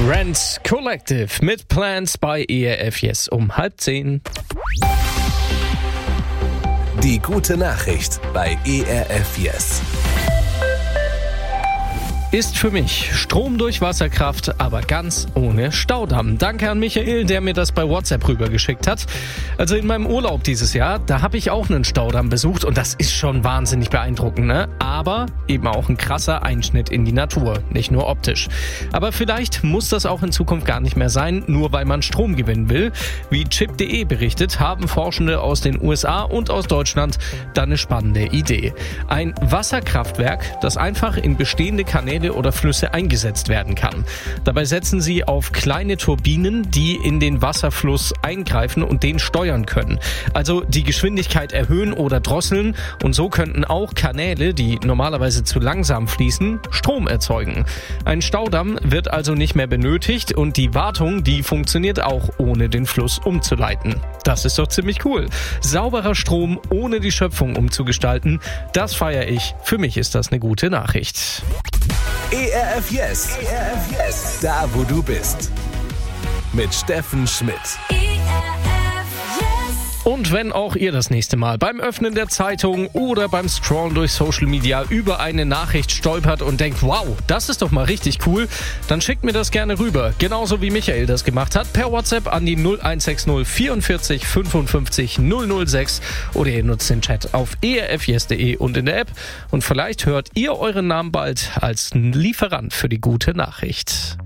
Rent Collective mit Plans bei ERF Yes um 9:30. Die gute Nachricht bei ERF Yes. Ist für mich Strom durch Wasserkraft, aber ganz ohne Staudamm. Danke an Michael, der mir das bei WhatsApp rübergeschickt hat. Also in meinem Urlaub dieses Jahr, da habe ich auch einen Staudamm besucht und das ist schon wahnsinnig beeindruckend, ne? Aber eben auch ein krasser Einschnitt in die Natur, nicht nur optisch. Aber vielleicht muss das auch in Zukunft gar nicht mehr sein, nur weil man Strom gewinnen will. Wie Chip.de berichtet, haben Forschende aus den USA und aus Deutschland da eine spannende Idee. Ein Wasserkraftwerk, das einfach in bestehende Kanäle oder Flüsse eingesetzt werden kann. Dabei setzen sie auf kleine Turbinen, die in den Wasserfluss eingreifen und den steuern können. Also die Geschwindigkeit erhöhen oder drosseln und so könnten auch Kanäle, die normalerweise zu langsam fließen, Strom erzeugen. Ein Staudamm wird also nicht mehr benötigt und die Wartung, die funktioniert auch ohne den Fluss umzuleiten. Das ist doch ziemlich cool. Sauberer Strom ohne die Schöpfung umzugestalten, das feiere ich. Für mich ist das eine gute Nachricht. ERF Yes. ERF Yes. Da, wo du bist. Mit Steffen Schmidt. Und wenn auch ihr das nächste Mal beim Öffnen der Zeitung oder beim Scrollen durch Social Media über eine Nachricht stolpert und denkt, wow, das ist doch mal richtig cool, dann schickt mir das gerne rüber. Genauso wie Michael das gemacht hat, per WhatsApp an die 0160 44 55 006 oder ihr nutzt den Chat auf erfyes.de und in der App. Und vielleicht hört ihr euren Namen bald als Lieferant für die gute Nachricht.